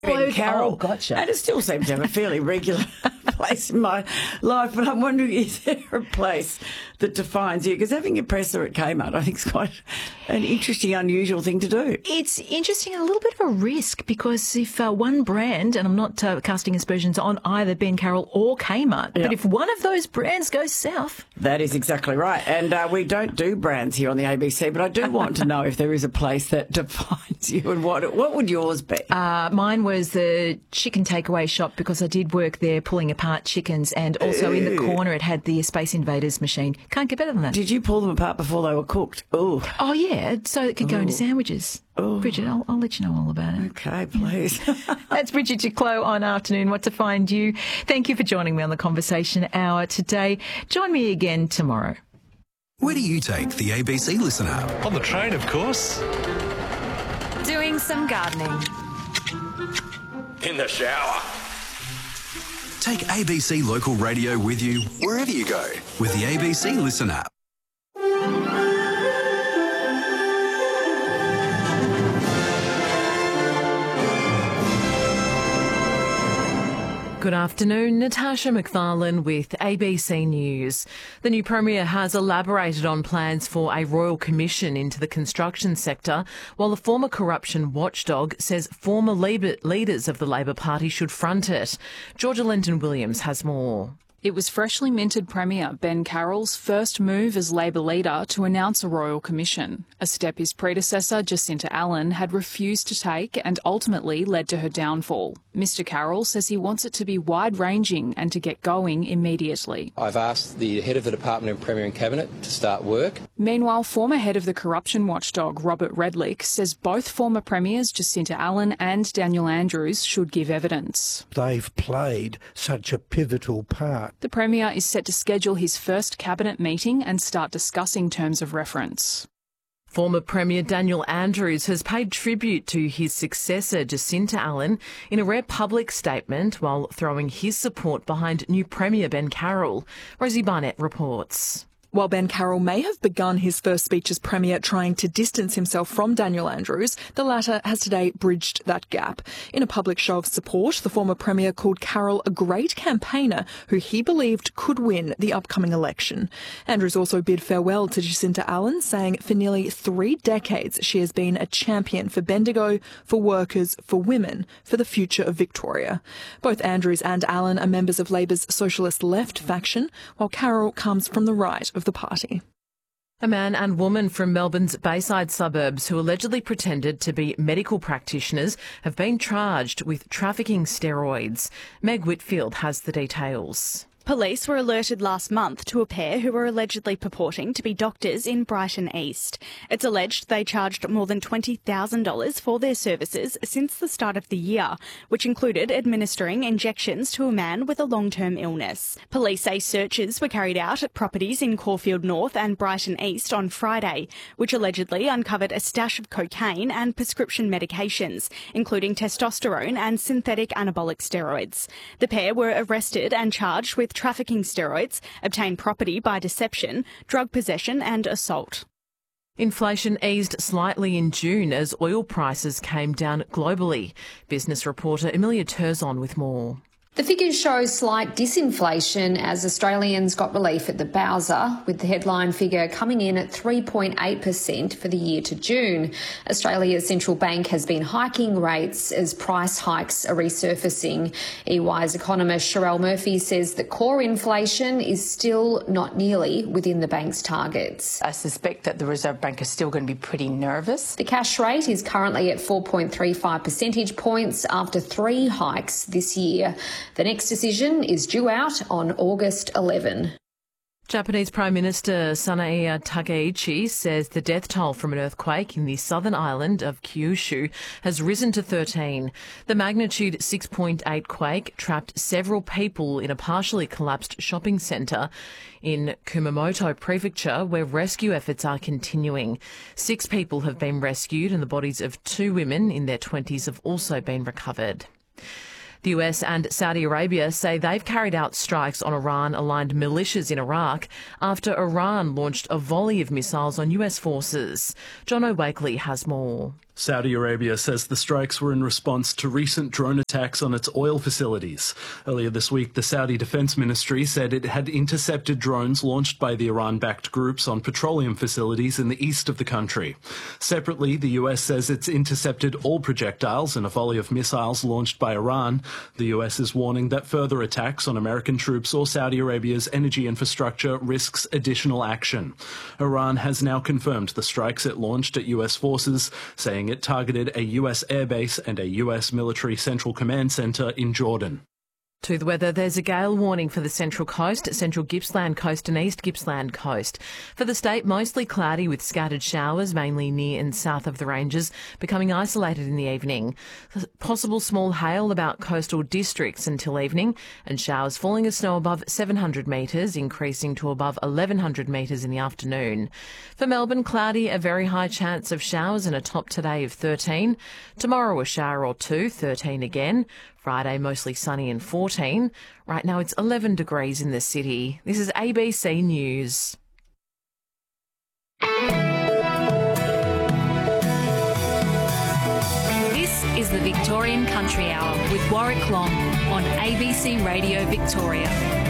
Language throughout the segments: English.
Ben Carroll. Oh, gotcha. And it still seems to have a fairly regular place in my life, but I'm wondering, is there a place that defines you? Because having a presser at Kmart, I think, is quite an interesting, unusual thing to do. It's interesting and a little bit of a risk, because if one brand, and I'm not casting aspersions on either Ben Carroll or Kmart, but if one of those brands goes south... That is exactly right. And we don't do brands here on the ABC, but I do want to know if there is a place that defines you, and what would yours be? Mine was the chicken takeaway shop, because I did work there pulling apart chickens, and also in the corner it had the Space Invaders machine. Can't get better than that. Did you pull them apart before they were cooked? Ooh. Oh, yeah, so it could go into sandwiches. Ooh. Bridget, I'll let you know all about it. Okay, please. That's Bridget Duclos on Afternoon What to Find You. Thank you for joining me on the Conversation Hour today. Join me again tomorrow. Where do you take the ABC Listen app? On the train, of course. Doing some gardening. In the shower. Take ABC Local Radio with you wherever you go with the ABC Listen app. Good afternoon, Natasha McFarlane with ABC News. The new Premier has elaborated on plans for a royal commission into the construction sector, while the former corruption watchdog says former leaders of the Labor Party should front it. Georgia Lenton-Williams has more. It was freshly minted Premier Ben Carroll's first move as Labor leader to announce a royal commission, a step his predecessor Jacinta Allen had refused to take and ultimately led to her downfall. Mr Carroll says he wants it to be wide-ranging and to get going immediately. I've asked the head of the Department of Premier and Cabinet to start work. Meanwhile, former head of the corruption watchdog Robert Redlich says both former premiers Jacinta Allen and Daniel Andrews should give evidence. They've played such a pivotal part. The Premier is set to schedule his first cabinet meeting and start discussing terms of reference. Former Premier Daniel Andrews has paid tribute to his successor Jacinta Allen in a rare public statement, while throwing his support behind new Premier Ben Carroll. Rosie Barnett reports. While Ben Carroll may have begun his first speech as Premier trying to distance himself from Daniel Andrews, the latter has today bridged that gap. In a public show of support, the former Premier called Carroll a great campaigner who he believed could win the upcoming election. Andrews also bid farewell to Jacinta Allen, saying for nearly 3 decades she has been a champion for Bendigo, for workers, for women, for the future of Victoria. Both Andrews and Allen are members of Labor's Socialist Left faction, while Carroll comes from the right of the party. A man and woman from Melbourne's Bayside suburbs who allegedly pretended to be medical practitioners have been charged with trafficking steroids. Meg Whitfield has the details. Police were alerted last month to a pair who were allegedly purporting to be doctors in Brighton East. It's alleged they charged more than $20,000 for their services since the start of the year, which included administering injections to a man with a long-term illness. Police say searches were carried out at properties in Caulfield North and Brighton East on Friday, which allegedly uncovered a stash of cocaine and prescription medications, including testosterone and synthetic anabolic steroids. The pair were arrested and charged with trafficking steroids, obtained property by deception, drug possession and assault. Inflation eased slightly in June as oil prices came down globally. Business reporter Amelia Terzon with more. The figures show slight disinflation as Australians got relief at the Bowser, with the headline figure coming in at 3.8% for the year to June. Australia's central bank has been hiking rates as price hikes are resurfacing. EY's economist Sherelle Murphy says that core inflation is still not nearly within the bank's targets. I suspect that the Reserve Bank is still going to be pretty nervous. The cash rate is currently at 4.35 percentage points after 3 hikes this year. The next decision is due out on August 11. Japanese Prime Minister Sanae Takaichi says the death toll from an earthquake in the southern island of Kyushu has risen to 13. The magnitude 6.8 quake trapped several people in a partially collapsed shopping centre in Kumamoto Prefecture, where rescue efforts are continuing. 6 people have been rescued and the bodies of 2 women in their 20s have also been recovered. The US and Saudi Arabia say they've carried out strikes on Iran-aligned militias in Iraq after Iran launched a volley of missiles on US forces. John O'Wakely has more. Saudi Arabia says the strikes were in response to recent drone attacks on its oil facilities. Earlier this week, the Saudi Defense Ministry said it had intercepted drones launched by the Iran-backed groups on petroleum facilities in the east of the country. Separately, the US says it's intercepted all projectiles in a volley of missiles launched by Iran. The US is warning that further attacks on American troops or Saudi Arabia's energy infrastructure risks additional action. Iran has now confirmed the strikes it launched at US forces, saying it targeted a US airbase and a US military central command centre in Jordan. To the weather, there's a gale warning for the Central Coast, Central Gippsland Coast and East Gippsland Coast. For the state, mostly cloudy with scattered showers, mainly near and south of the ranges, becoming isolated in the evening. Possible small hail about coastal districts until evening, and showers falling as snow above 700 metres, increasing to above 1,100 metres in the afternoon. For Melbourne, cloudy, a very high chance of showers and a top today of 13. Tomorrow, a shower or two, 13 again. Friday, mostly sunny and 14. Right now, it's 11 degrees in the city. This is ABC News. This is the Victorian Country Hour with Warwick Long on ABC Radio Victoria.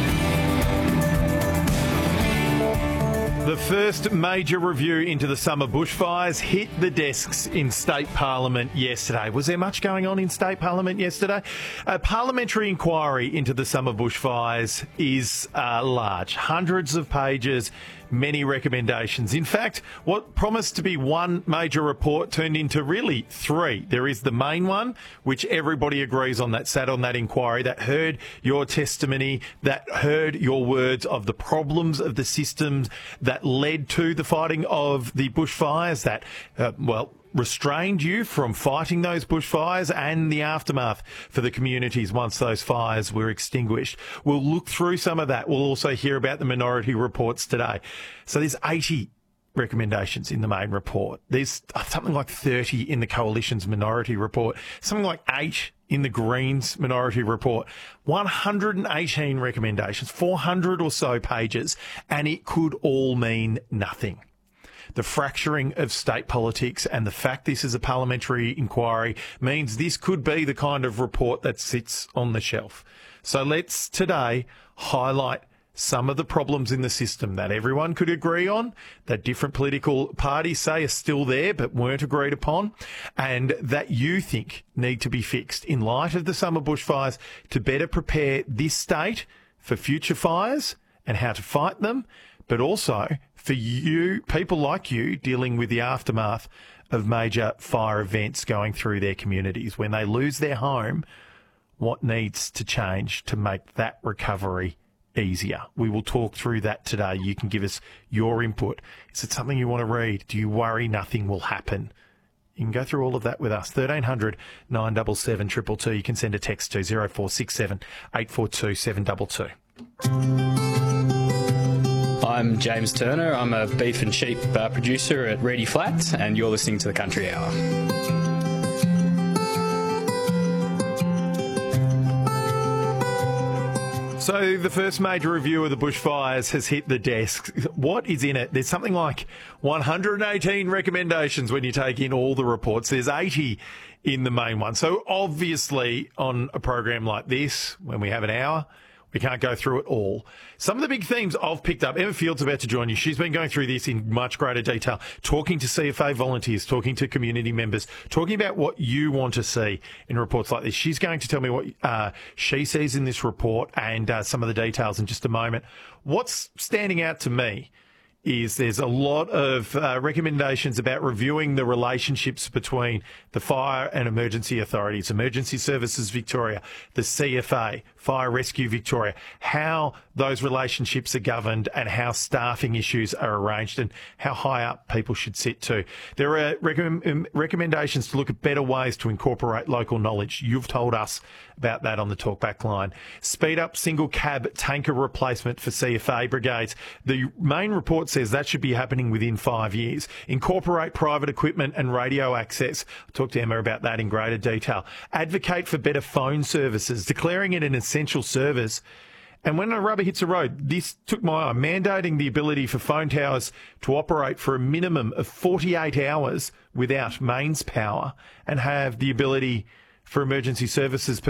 The first major review into the summer bushfires hit the desks in State Parliament yesterday. Was there much going on in State Parliament yesterday? A parliamentary inquiry into the summer bushfires is large. Hundreds of pages, many recommendations. In fact, what promised to be one major report turned into really three. There is the main one, which everybody agrees on, that sat on that inquiry, that heard your testimony, that heard your words of the problems of the systems that led to the fighting of the bushfires, that, restrained you from fighting those bushfires and the aftermath for the communities once those fires were extinguished. We'll look through some of that. We'll also hear about the minority reports today. So there's 80 recommendations in the main report. There's something like 30 in the Coalition's minority report, something like 8 in the Greens minority report, 118 recommendations, 400 or so pages, and it could all mean nothing. The fracturing of state politics and the fact this is a parliamentary inquiry means this could be the kind of report that sits on the shelf. So let's today highlight some of the problems in the system that everyone could agree on, that different political parties say are still there but weren't agreed upon, and that you think need to be fixed in light of the summer bushfires to better prepare this state for future fires and how to fight them, but also for you, people like you, dealing with the aftermath of major fire events going through their communities. When they lose their home, what needs to change to make that recovery easier? We will talk through that today. You can give us your input. Is it something you want to read? Do you worry nothing will happen? You can go through all of that with us. 1300 977 222. You can send a text to 0467 842 722. I'm James Turner. I'm a beef and sheep producer at Reedy Flats, and you're listening to the Country Hour. So the first major review of the bushfires has hit the desk. What is in it? There's something like 118 recommendations when you take in all the reports. There's 80 in the main one. So obviously on a program like this, when we have an hour, we can't go through it all. Some of the big themes I've picked up, Emma Field's about to join you. She's been going through this in much greater detail, talking to CFA volunteers, talking to community members, talking about what you want to see in reports like this. She's going to tell me what she sees in this report and some of the details in just a moment. What's standing out to me is there's a lot of recommendations about reviewing the relationships between the fire and emergency authorities, Emergency Services Victoria, the CFA, Fire Rescue Victoria, how those relationships are governed and how staffing issues are arranged and how high up people should sit too. There are recommendations to look at better ways to incorporate local knowledge. You've told us about that on the Talkback line. Speed up single cab tanker replacement for CFA brigades. The main report says that should be happening within 5 years. Incorporate private equipment and radio access. I'll talk to Emma about that in greater detail. Advocate for better phone services, declaring it an essential service. And when a rubber hits the road, this took my eye, mandating the ability for phone towers to operate for a minimum of 48 hours without mains power and have the ability for emergency services